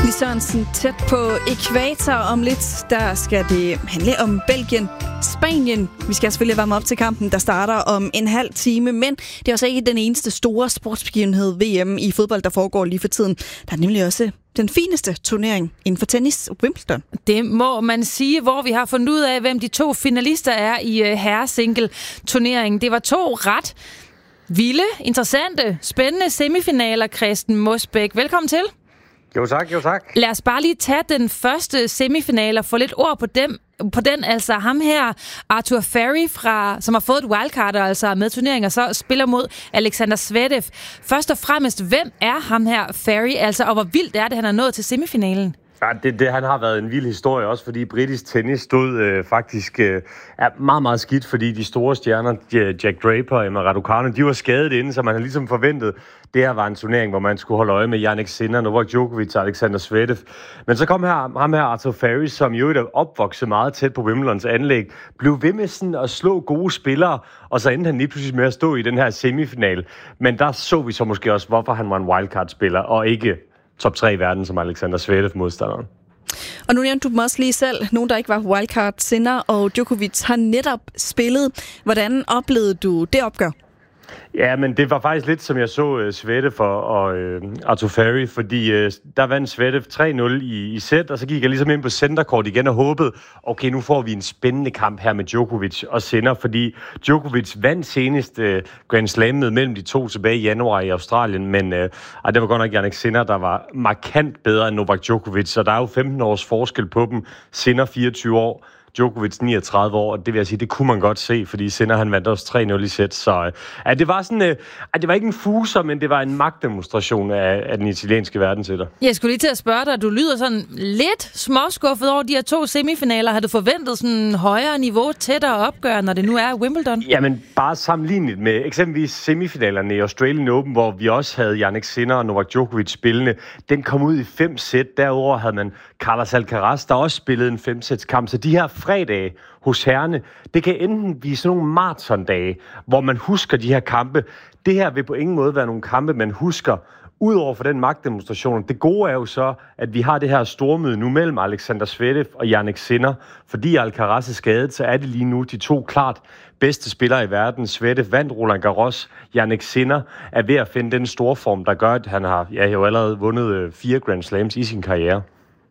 Louise Sørensen tæt på ækvator. Om lidt, der skal det handle om Belgien, Spanien. Vi skal selvfølgelig varme op til kampen, der starter om en halv time. Men det er også ikke den eneste store sportsbegivenhed VM i fodbold, der foregår lige for tiden. Der er nemlig også den fineste turnering inden for tennis, Wimbledon. Det må man sige, hvor vi har fundet ud af, hvem de to finalister er i herresingle-turneringen. Det var to ret vilde, interessante, spændende semifinaler, Christen Mosbæk. Velkommen til. Jo tak, jo tak. Lad os bare lige tage den første semifinal og få lidt ord på den. Altså ham her, Arthur Ferry, som har fået et wildcard, altså med turneringer, så spiller mod Alexander Zverev. Først og fremmest, hvem er ham her, Ferry, altså, og hvor vildt er det, han er nået til semifinalen? Ja, han har været en vild historie, også fordi britisk tennis stod faktisk meget, meget skidt, fordi de store stjerner, Jack Draper og Emma Raducanu, de var skadet inden, så man har ligesom forventet, det her var en turnering, hvor man skulle holde øje med Jannik Sinner, Novak Djokovic og Alexander Zverev. Men så kom ham her Arthur Ferry, som jo er opvokset meget tæt på Wimbledons anlæg, blev ved med sådan at slå gode spillere, og så endte han lige pludselig med at stå i den her semifinal. Men der så vi så måske også, hvorfor han var en wildcard-spiller, og ikke top 3 i verden, som Alexander Zverev modstanderen. Og nu nævnte du dem også lige selv. Nogen, der ikke var wildcard, Sinner og Djokovic har netop spillet. Hvordan oplevede du det opgør? Ja, men det var faktisk lidt, som jeg så Zverev og Arthur Ferry, fordi der vandt Zverev 3-0 i sæt, og så gik jeg ligesom ind på centercourt igen og håbede, okay, nu får vi en spændende kamp her med Djokovic og Sinner, fordi Djokovic vandt senest Grand Slam'et mellem de to tilbage i januar i Australien, men det var godt nok Jannik Sinner, der var markant bedre end Novak Djokovic, så der er jo 15 års forskel på dem. Sinner 24 år, Djokovic 39 år, og det vil jeg sige, det kunne man godt se, fordi Sinner han vandt også 3-0 i sæt, så det var sådan, det var ikke en fuser, men det var en magtdemonstration af den italienske verden til dig. Jeg skulle lige til at spørge dig, du lyder sådan lidt småskuffet over de her to semifinaler. Har du forventet sådan højere niveau, tættere opgør, når det nu er Wimbledon? Jamen, bare sammenlignet med eksempelvis semifinalerne i Australian Open, hvor vi også havde Jannik Sinner og Novak Djokovic spillende. Den kom ud i 5 sæt. Derudover havde man Carlos Alcaraz, der også spillede en 5-sætskamp. Så de her fredage hos herrene, det kan enten blive sådan nogle maratondage, hvor man husker de her kampe. Det her vil på ingen måde være nogle kampe, man husker, udover for den magtdemonstration. Det gode er jo så, at vi har det her stormøde nu mellem Alexander Zverev og Jannik Sinner. Fordi Alcaraz er skadet, så er det lige nu de to klart bedste spillere i verden. Zverev vandt Roland Garros. Jannik Sinner er ved at finde den store form, der gør, at han har jo allerede vundet 4 Grand Slams i sin karriere.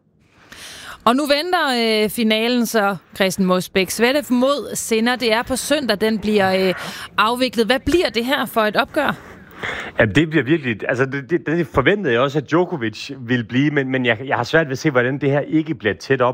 Og nu venter finalen så, Christen Mosbæk. Zverev mod Sinner, det er på søndag, den bliver afviklet. Hvad bliver det her for et opgør? Ja, det bliver virkelig... Altså, det forventede jeg også, at Djokovic ville blive, men jeg har svært ved at se, hvordan det her ikke bliver tæt op.